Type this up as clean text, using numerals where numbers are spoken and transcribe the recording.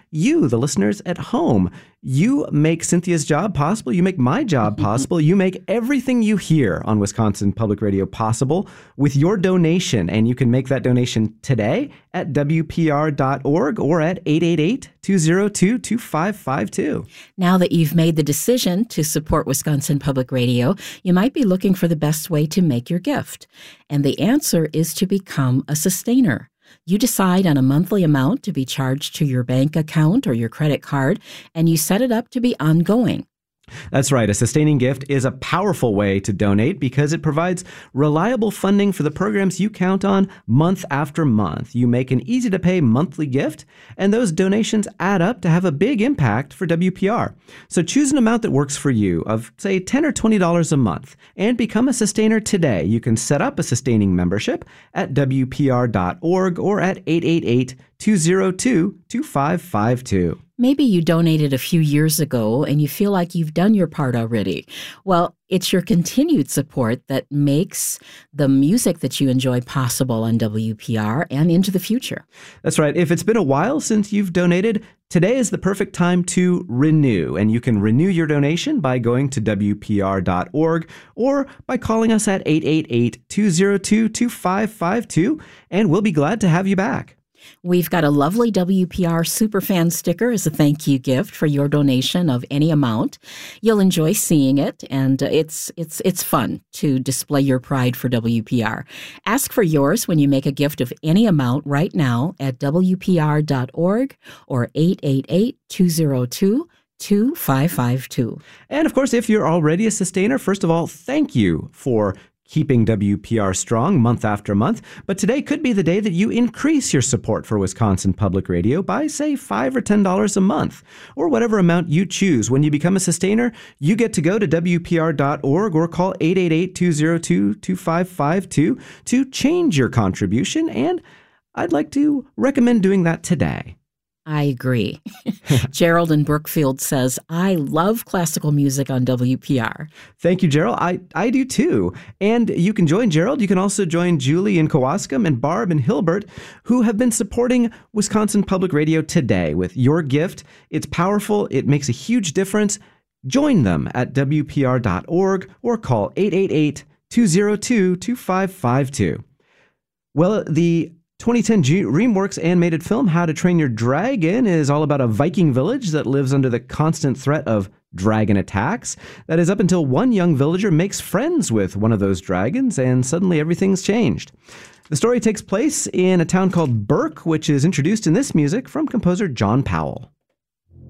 you, the listeners at home. You make Cynthia's job possible. You make my job possible. You make everything you hear on Wisconsin Public Radio possible with your donation. And you can make that donation today at WPR.org or at 888-202-2552. Now that you've made the decision to support Wisconsin Public Radio, you might be looking for the best way to make your gift. And the answer is to become a sustainer. You decide on a monthly amount to be charged to your bank account or your credit card, and you set it up to be ongoing. That's right. A sustaining gift is a powerful way to donate because it provides reliable funding for the programs you count on month after month. You make an easy-to-pay monthly gift, and those donations add up to have a big impact for WPR. So choose an amount that works for you of, say, $10 or $20 a month and become a sustainer today. You can set up a sustaining membership at WPR.org or at 888-202-2552. Maybe you donated a few years ago and you feel like you've done your part already. Well, it's your continued support that makes the music that you enjoy possible on WPR and into the future. That's right. If it's been a while since you've donated, today is the perfect time to renew. And you can renew your donation by going to WPR.org or by calling us at 888-202-2552, and we'll be glad to have you back. We've got a lovely WPR Superfan sticker as a thank you gift for your donation of any amount. You'll enjoy seeing it, and it's fun to display your pride for WPR. Ask for yours when you make a gift of any amount right now at WPR.org or 888-202-2552. And of course, if you're already a sustainer, first of all, thank you for keeping WPR strong month after month. But today could be the day that you increase your support for Wisconsin Public Radio by, say, $5 or $10 a month, or whatever amount you choose. When you become a sustainer, you get to go to WPR.org or call 888-202-2552 to change your contribution. And I'd like to recommend doing that today. I agree. Gerald in Brookfield says, I love classical music on WPR. Thank you, Gerald. I do too. And you can join Gerald. You can also join Julie in Kewaskum and Barb and Hilbert, who have been supporting Wisconsin Public Radio today with your gift. It's powerful. It makes a huge difference. Join them at WPR.org or call 888-202-2552. Well, the 2010 DreamWorks animated film How to Train Your Dragon is all about a Viking village that lives under the constant threat of dragon attacks. That is up until one young villager makes friends with one of those dragons, and suddenly everything's changed. The story takes place in a town called Burke, which is introduced in this music from composer John Powell.